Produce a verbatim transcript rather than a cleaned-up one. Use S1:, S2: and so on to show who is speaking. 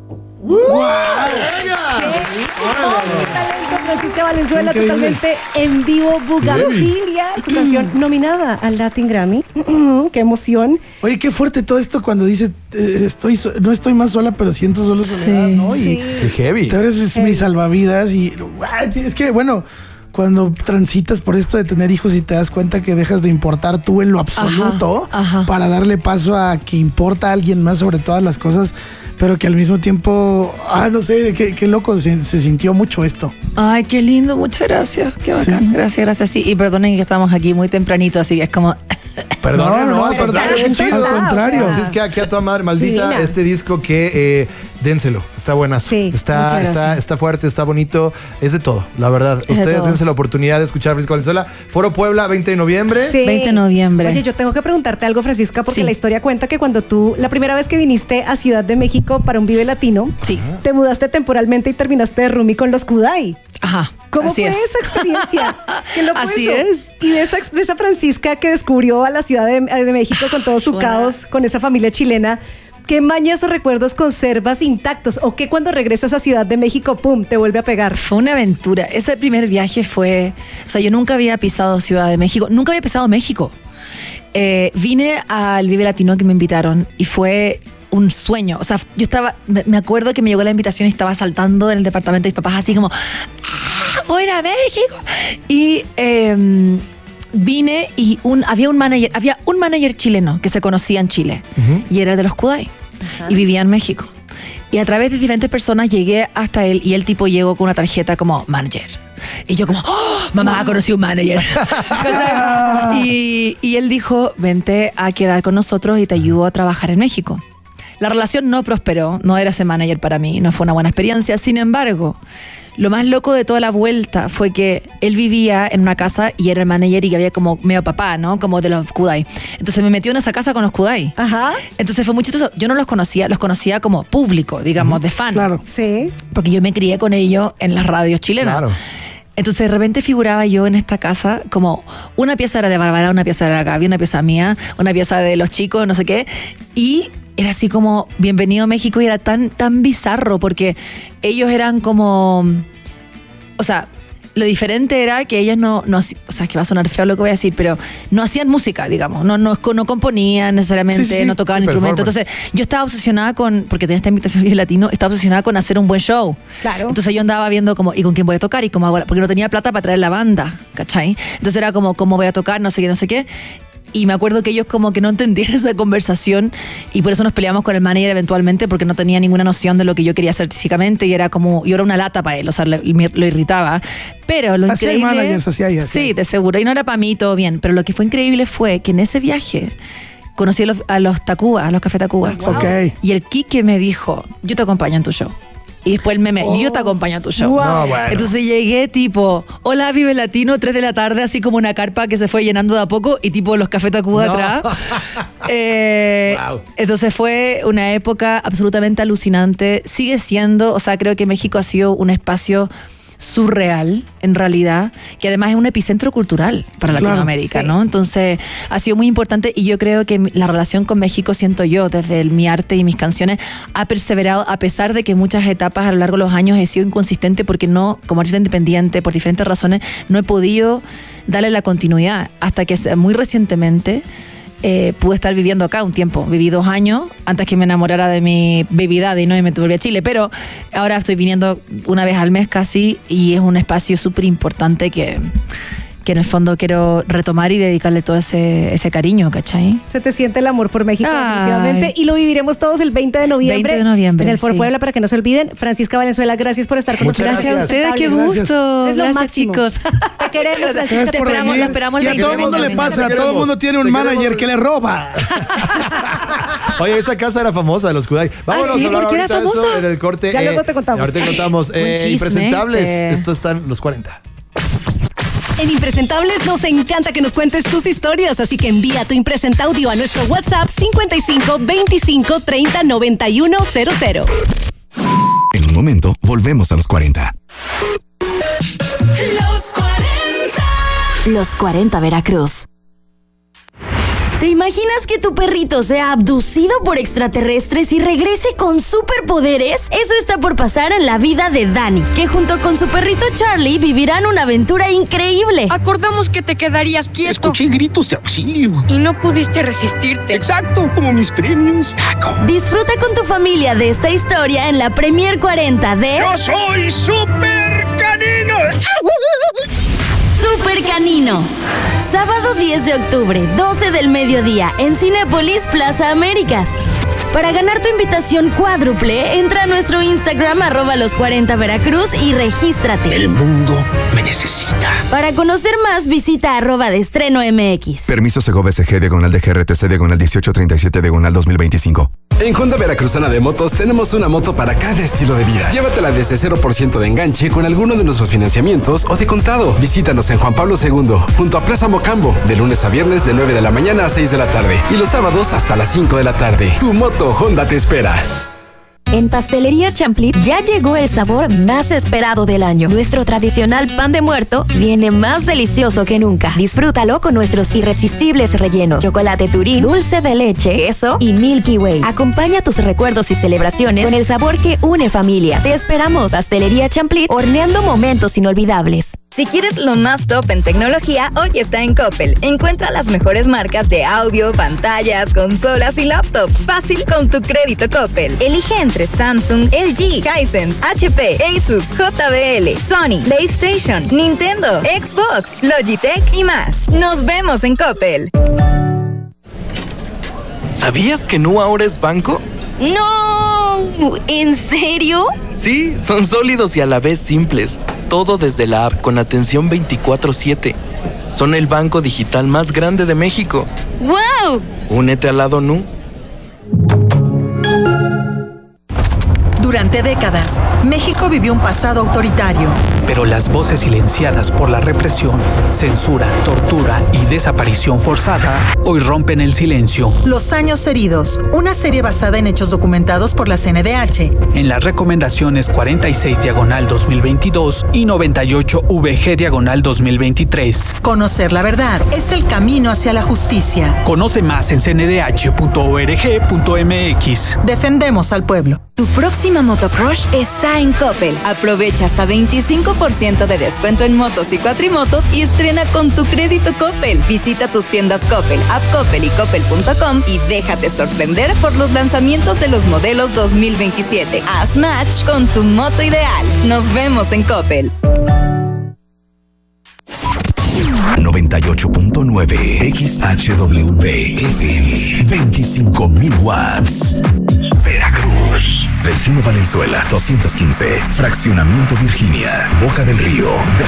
S1: ¡Wow!
S2: Francisca Valenzuela, totalmente en vivo, Bugambilia, su canción nominada al Latin Grammy. ¡Qué emoción!
S1: Oye, qué fuerte todo esto cuando dice, eh, estoy so- no estoy más sola, pero siento solo soledad,
S3: Sí,
S1: ¿no? Y
S2: sí.
S4: Qué heavy.
S1: tú eres mi salvavidas y es que, bueno, cuando transitas por esto de tener hijos y te das cuenta que dejas de importar tú en lo absoluto
S3: Ajá, ajá.
S1: para darle paso a que importa a alguien más sobre todas las cosas, pero que al mismo tiempo, ah, no sé, qué, qué loco, se, se sintió mucho esto.
S3: Ay, qué lindo, muchas gracias. Qué bacán.
S1: Sí.
S3: Gracias, gracias. Sí, y perdonen que estamos aquí muy tempranito, así que es como.
S4: Perdón, no,
S1: No, no,
S4: al
S1: pero
S4: contrario, qué
S1: está-
S4: chido.
S1: al contrario.
S4: Así es que aquí a tu madre, maldita,
S2: Divina.
S4: este disco que eh, dénselo, está buenazo.
S2: Sí,
S4: está,
S3: muchas
S4: está,
S3: gracias.
S4: está fuerte, está bonito, es de todo, la verdad.
S3: de
S4: Ustedes
S3: todo.
S4: dense la oportunidad de escuchar Francisca Valenzuela. Foro Puebla, veinte de noviembre.
S2: Sí.
S3: veinte de noviembre.
S2: Oye, yo tengo que preguntarte algo, Francisca, porque
S3: Sí.
S2: la historia cuenta que cuando tú, la primera vez que viniste a Ciudad de México para un Vive Latino,
S3: Sí.
S2: te mudaste temporalmente y terminaste de roomie con los Kudai.
S3: Ajá.
S2: ¿Cómo
S3: así
S2: fue
S3: es.
S2: esa experiencia? Qué loco
S3: Así
S2: eso.
S3: es.
S2: Y de esa, de esa Francisca que descubrió a la Ciudad de, de México con todo su
S3: Buena.
S2: caos, con esa familia chilena, ¿qué mañas o recuerdos conservas intactos? ¿O qué cuando regresas a Ciudad de México, pum, te vuelve a pegar?
S3: Fue una aventura. Ese primer viaje fue. O sea, yo nunca había pisado Ciudad de México. Nunca había pisado México. Eh, vine al Vive Latino que me invitaron y fue un sueño. O sea, yo estaba. Me me acuerdo que me llegó la invitación y estaba saltando en el departamento de mis papás, así como. ¡Ah, voy a ir a México! Y. eh, Vine y un, había un manager, había un manager chileno que se conocía en Chile y era de los Kudai y vivía en México. Y a través de diferentes personas llegué hasta él y el tipo llegó con una tarjeta como manager. Y yo como, ¡oh, mamá, conocí un manager! ¿Cachai? y, y él dijo, vente a quedar con nosotros y te ayudo a trabajar en México. La relación no prosperó, no era ese manager para mí, no fue una buena experiencia. Sin embargo, lo más loco de toda la vuelta fue que él vivía en una casa y era el manager y había como medio papá, ¿no? Como de los Kudai. Entonces me metió en esa casa con los Kudai.
S2: Ajá.
S3: Entonces fue muy chistoso. Yo no los conocía, los conocía como público, digamos, de fan.
S1: Claro.
S2: Sí.
S3: Porque yo me crié con ellos en las radios chilenas.
S4: Claro.
S3: Entonces de repente figuraba yo en esta casa como una pieza era de Bárbara, una pieza era de Gaby, una pieza mía, una pieza de los chicos, no sé qué. Y era así como bienvenido a México y era tan, tan bizarro porque ellos eran como... O sea, lo diferente era que ellos no, no... O sea, es que va a sonar feo lo que voy a decir, pero no hacían música, digamos. No, no, no componían necesariamente,
S4: Sí, sí,
S3: no tocaban
S4: sí,
S3: instrumentos.
S4: performance.
S3: Entonces yo estaba obsesionada con... Porque tenía esta invitación al Vive Latino, estaba obsesionada con hacer un buen show.
S2: Claro.
S3: Entonces yo andaba viendo como, ¿y con quién voy a tocar? Y cómo hago, porque no tenía plata para traer la banda, ¿cachai? Entonces era como, ¿cómo voy a tocar? No sé qué, no sé qué. Y me acuerdo que ellos como que no entendían esa conversación y por eso nos peleamos con el manager eventualmente porque no tenía ninguna noción de lo que yo quería hacer artísticamente y era como, yo era una lata para él, o sea, le- me- lo irritaba. Pero lo
S1: Así hay
S3: increíble...
S1: managers, así hay, así
S3: sí,
S1: hay.
S3: de seguro, y no era para mí todo bien, pero lo que fue increíble fue que en ese viaje conocí a los, a los Tacuba, a los Café Tacuba.
S1: Ok.
S3: Y el Quique me dijo, yo te acompaño en tu show. Y después el meme, yo te acompaño a tu show.
S2: Wow.
S4: No, bueno.
S3: Entonces llegué tipo, hola Vive Latino, tres de la tarde, así como una carpa que se fue llenando de a poco y tipo los Café Tacuba
S4: No.
S3: atrás. Eh,
S4: Wow.
S3: Entonces fue una época absolutamente alucinante. Sigue siendo, o sea, creo que México ha sido un espacio surreal, en realidad, que además es un epicentro cultural para
S1: Claro,
S3: Latinoamérica,
S2: sí.
S3: ¿no? Entonces ha sido muy importante y yo creo que mi- la relación con México, siento yo, desde el- mi arte y mis canciones, ha perseverado a pesar de que muchas etapas a lo largo de los años he sido inconsistente porque no, como artista independiente, por diferentes razones, no he podido darle la continuidad hasta que se- muy recientemente eh, pude estar viviendo acá un tiempo. Viví dos años antes que me enamorara de mi baby daddy, ¿no? Y me volví a Chile. Pero ahora estoy viniendo una vez al mes casi y es un espacio súper importante que, que en el fondo quiero retomar y dedicarle todo ese, ese cariño, ¿cachai?
S2: Se te siente el amor por México,
S3: Ay.
S2: definitivamente. Y lo viviremos todos el veinte de noviembre.
S3: veinte de noviembre,
S2: En el Foro
S3: sí.
S2: Puebla, para que no se olviden. Francisca Valenzuela, gracias por estar con
S4: Muchas
S2: nosotros.
S3: Gracias a
S4: gracias.
S3: ustedes, qué
S2: Estables.
S3: gusto.
S2: Es lo
S3: Gracias,
S2: máximo.
S3: chicos.
S2: Te queremos,
S3: Muchas
S2: Francisca,
S1: Gracias
S2: te
S1: por
S2: esperamos.
S1: venir.
S3: la esperamos
S1: Y a
S3: el
S1: todo el
S3: veinte
S1: mundo
S3: de
S1: le
S3: noviembre.
S1: pasa,
S4: Te
S1: a todo el
S4: queremos,
S1: mundo tiene
S4: te
S1: un manager
S4: queremos.
S1: que le roba.
S4: Oye, esa casa era famosa de los Kudai. Vámonos
S3: sí?
S4: a hablar
S3: ¿Por qué era
S4: ahorita de eso
S3: famosa?
S4: en el corte.
S2: Ya luego te contamos.
S4: Ahorita te contamos.
S3: Un
S4: Eh,
S3: chisme,
S4: impresentables.
S3: eh.
S4: Esto están los cuarenta.
S2: En Impresentables nos encanta que nos cuentes tus historias, así que envía tu impresenta audio a nuestro WhatsApp cincuenta y cinco veinticinco treinta noventa y uno cero cero.
S5: En un momento, volvemos a los cuarenta.
S6: Los cuarenta.
S7: Los cuarenta Veracruz.
S6: ¿Te imaginas que tu perrito sea abducido por extraterrestres y regrese con superpoderes? Eso está por pasar en la vida de Dani, que junto con su perrito Charlie vivirán una aventura increíble.
S7: Acordamos que te quedarías quieto.
S8: Escuché gritos de auxilio.
S7: Y no pudiste resistirte.
S8: Exacto, como mis premios. Taco.
S6: Disfruta con tu familia de esta historia en la Premier cuarenta de...
S8: ¡Yo soy Super Canino!
S6: Super Canino. Sábado diez de octubre, doce del mediodía, en Cinépolis Plaza Américas. Para ganar tu invitación cuádruple, entra a nuestro Instagram, arroba los cuarenta Veracruz, y regístrate.
S8: El mundo me necesita.
S6: Para conocer más, visita arroba de estreno M X.
S5: Permiso Segovia S G, diagonal de G R T C, diagonal dieciocho treinta y siete, diagonal dos mil veinticinco.
S9: En Honda Veracruzana de Motos tenemos una moto para cada estilo de vida. Llévatela desde cero por ciento de enganche con alguno de nuestros financiamientos o de contado. Visítanos en Juan Pablo segundo, junto a Plaza Mocambo, de lunes a viernes de nueve de la mañana a seis de la tarde y los sábados hasta las cinco de la tarde. Tu moto Honda te espera.
S2: En Pastelería Champlit ya llegó el sabor más esperado del año. Nuestro tradicional pan de muerto viene más delicioso que nunca. Disfrútalo con nuestros irresistibles rellenos: chocolate turín, dulce de leche, queso y Milky Way. Acompaña tus recuerdos y celebraciones con el sabor que une familias. Te esperamos. Pastelería Champlit, horneando momentos inolvidables.
S10: Si quieres lo más top en tecnología, hoy está en Coppel. Encuentra las mejores marcas de audio, pantallas, consolas y laptops. Fácil con tu crédito Coppel. Elige entre Samsung, L G, Hisense, H P, Asus, J B L, Sony, PlayStation, Nintendo, Xbox, Logitech y más. Nos vemos en Coppel.
S11: ¿Sabías que Nu ahora es banco?
S6: ¡No! ¿En serio?
S11: Sí, son sólidos y a la vez simples. Todo desde la app con atención veinticuatro siete. Son el banco digital más grande de México.
S6: ¡Wow!
S11: Únete al lado Nu.
S12: Durante décadas, México vivió un pasado autoritario.
S13: Pero las voces silenciadas por la represión, censura, tortura y desaparición forzada hoy rompen el silencio.
S12: Los años heridos, una serie basada en hechos documentados por la C N D H.
S13: En las recomendaciones cuarenta y seis diagonal dos mil veintidós y noventa y ocho V G diagonal dos mil veintitrés.
S12: Conocer la verdad es el camino hacia la justicia.
S13: Conoce más en c n d h punto org punto m x.
S12: Defendemos al pueblo.
S10: Tu próxima motocrush está en Coppel. Aprovecha hasta veinticinco por ciento de descuento en motos y cuatrimotos y estrena con tu crédito Coppel. Visita tus tiendas Coppel, App Coppel y Coppel punto com y déjate sorprender por los lanzamientos de los modelos dos mil veintisiete. Haz match con tu moto ideal. Nos vemos en Coppel.
S5: noventa y ocho punto nueve X H W F M, veinticinco mil watts. Veracruz. Delfino Valenzuela, doscientos quince. Fraccionamiento Virginia, Boca del Río, Veracruz.